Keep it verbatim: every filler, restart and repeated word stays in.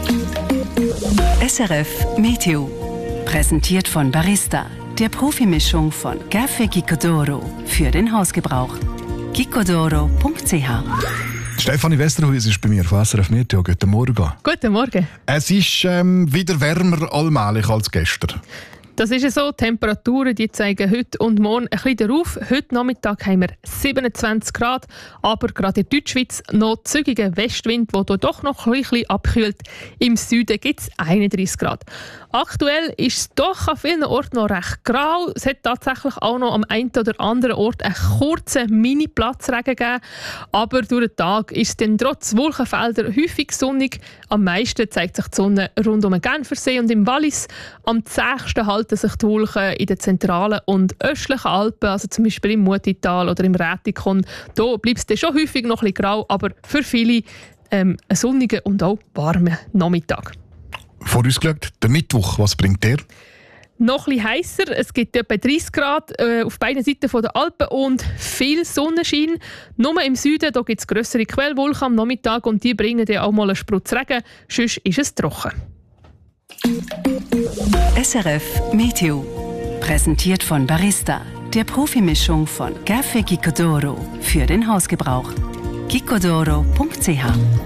S R F Meteo. Präsentiert von Barista, der Profimischung von Café Gicodoro für den Hausgebrauch. gicodoro punkt c h. Stefanie Westerhuis ist bei mir von S R F Meteo. Guten Morgen. Guten Morgen. Es ist ähm, wieder wärmer allmählich als gestern. Das ist so. Die Temperaturen die zeigen heute und morgen ein bisschen darauf. Heute Nachmittag haben wir siebenundzwanzig Grad, aber gerade in Deutschschweiz noch zügiger Westwind, der doch noch ein bisschen abkühlt. Im Süden gibt es einunddreißig Grad. Aktuell ist es doch an vielen Orten noch recht grau. Es hat tatsächlich auch noch am einen oder anderen Ort einen kurzen Mini-Platzregen gegeben. Aber durch den Tag ist es dann trotz Wolkenfelder häufig sonnig. Am meisten zeigt sich die Sonne rund um den Genfersee und im Wallis. Am zähigsten halten sich die Wolken in den zentralen und östlichen Alpen, also zum Beispiel im Mutital oder im Rätikon. Da bleibt es dann schon häufig noch ein bisschen grau, aber für viele ähm, ein sonniger und auch warmer Nachmittag. Vorausgeschaut, der Mittwoch, was bringt der? Noch etwas heißer. Es gibt etwa dreißig Grad äh, auf beiden Seiten der Alpen und viel Sonnenschein. Nur im Süden gibt es grössere Quellwolken am Nachmittag und die bringen dann auch mal einen Sprutz Regen. Sonst ist es trocken. S R F Meteo. Präsentiert von Barista, der Profimischung von Café Gicodoro für den Hausgebrauch. gicodoro punkt c h.